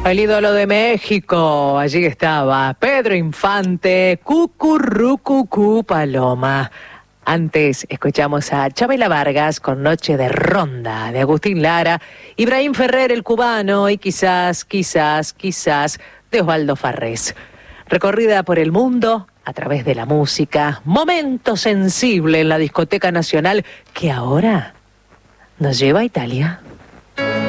El ídolo de México, allí estaba Pedro Infante, Cucurrucucú Paloma. Antes escuchamos a Chabela Vargas con Noche de Ronda, de Agustín Lara, Ibrahim Ferrer el cubano y quizás de Osvaldo Farrés. Recorrida por el mundo a través de la música, momento sensible en la discoteca nacional que ahora nos lleva a Italia.